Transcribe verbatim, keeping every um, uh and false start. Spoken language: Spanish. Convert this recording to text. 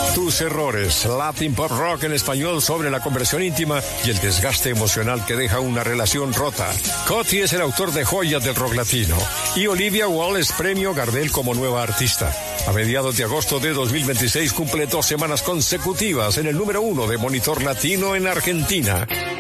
Tus errores, Latin Pop Rock en español sobre la conversión íntima y el desgaste emocional que deja una relación rota. Coti es el autor de Joyas del Rock Latino y Olivia Wall es premio Gardel como nueva artista. A mediados de agosto de dos mil veintiséis cumple dos semanas consecutivas en el número uno de Monitor Latino en Argentina.